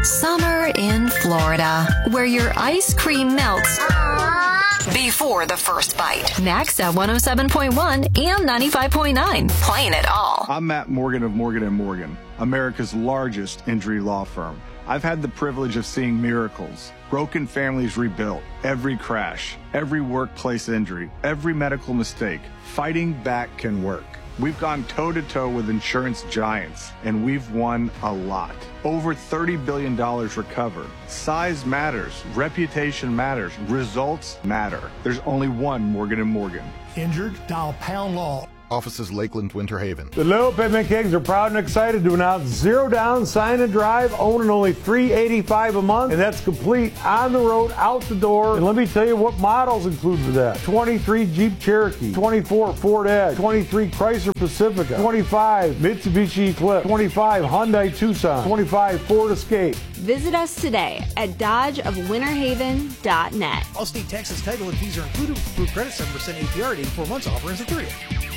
Summer in Florida, where your ice cream melts before the first bite. Next at 107.1 and 95.9. Playing it all. I'm Matt Morgan of Morgan & Morgan, America's largest injury law firm. I've had the privilege of seeing miracles, broken families rebuilt, every crash, every workplace injury, every medical mistake. Fighting back can work. We've gone toe-to-toe with insurance giants, and we've won a lot. Over $30 billion recovered. Size matters. Reputation matters. Results matter. There's only one Morgan & Morgan. Injured? Dial Pound Law. Offices Lakeland, Winter Haven. The Little Pigment Kings are proud and excited to announce 0 down, sign and drive, owning only $385 a month, and that's complete on the road, out the door. And let me tell you what models include for that. 23 Jeep Cherokee, 24 Ford Edge, 23 Chrysler Pacifica, 25 Mitsubishi Eclipse, 25 Hyundai Tucson, 25 Ford Escape. Visit us today at dodgeofwinterhaven.net. All state taxes, title, and fees are included. Approved credit, 7% APR at 84 months. Offer ends at 30th.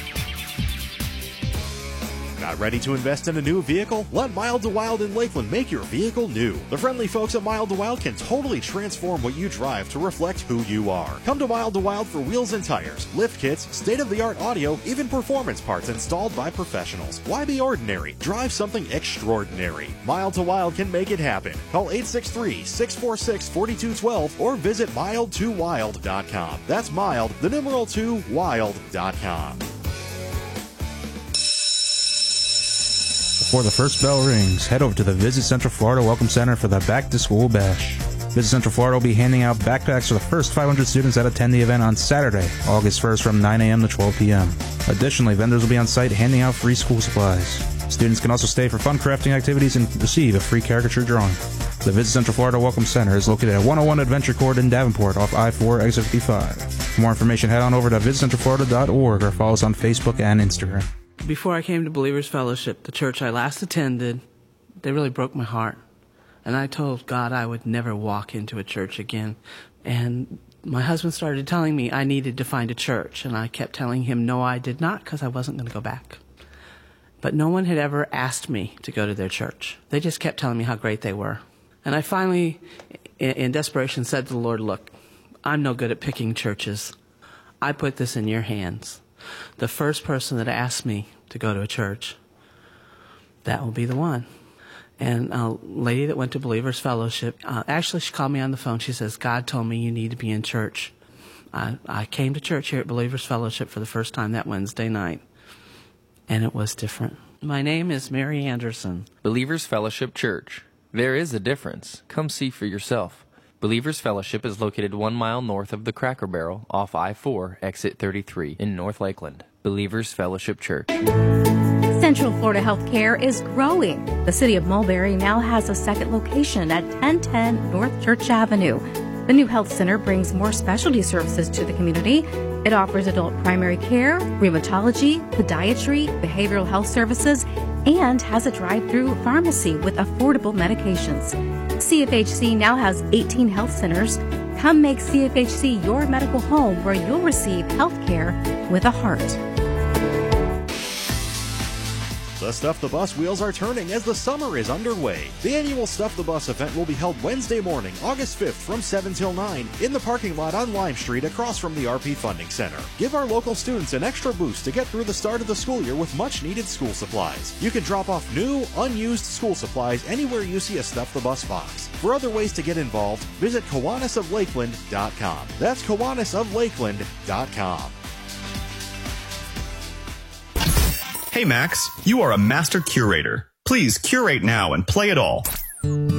Not ready to invest in a new vehicle? Let Mild to Wild in Lakeland make your vehicle new. The friendly folks at Mild to Wild can totally transform what you drive to reflect who you are. Come to Mild to Wild for wheels and tires, lift kits, state-of-the-art audio, even performance parts installed by professionals. Why be ordinary? Drive something extraordinary. Mild to Wild can make it happen. Call 863-646-4212 or visit mild2wild.com. That's mild, the numeral 2, wild.com. Before the first bell rings, head over to the Visit Central Florida Welcome Center for the Back to School Bash. Visit Central Florida will be handing out backpacks for the first 500 students that attend the event on Saturday, August 1st from 9 a.m. to 12 p.m. Additionally, vendors will be on site handing out free school supplies. Students can also stay for fun crafting activities and receive a free caricature drawing. The Visit Central Florida Welcome Center is located at 101 Adventure Court in Davenport off I-4 exit 55. For more information, head on over to visitcentralflorida.org or follow us on Facebook and Instagram. Before I came to Believers Fellowship, the church I last attended, they really broke my heart. And I told God I would never walk into a church again. And my husband started telling me I needed to find a church. And I kept telling him no, I did not, because I wasn't going to go back. But no one had ever asked me to go to their church. They just kept telling me how great they were. And I finally, in desperation, said to the Lord, look, I'm no good at picking churches. I put this in your hands. The first person that asked me to go to a church, that will be the one. And a lady that went to Believers Fellowship, actually she called me on the phone. She says, God told me you need to be in church. I came to church here at Believers Fellowship for the first time that Wednesday night, and it was different. My name is Mary Anderson. Believers Fellowship Church. There is a difference. Come see for yourself. Believers Fellowship is located 1 mile north of the Cracker Barrel off I-4, exit 33 in North Lakeland. Believers Fellowship Church. Central Florida Healthcare is growing. The city of Mulberry now has a second location at 1010 North Church Avenue. The new health center brings more specialty services to the community. It offers adult primary care, rheumatology, podiatry, behavioral health services, and has a drive-through pharmacy with affordable medications. CFHC now has 18 health centers. Come make CFHC your medical home where you'll receive health care with a heart. The Stuff the Bus wheels are turning as the summer is underway. The annual Stuff the Bus event will be held Wednesday morning, August 5th from 7 till 9 in the parking lot on Lime Street across from the RP Funding Center. Give our local students an extra boost to get through the start of the school year with much needed school supplies. You can drop off new, unused school supplies anywhere you see a Stuff the Bus box. For other ways to get involved, visit KiwanisofLakeland.com. That's KiwanisofLakeland.com. Hey Max, you are a master curator. Please curate now and play it all.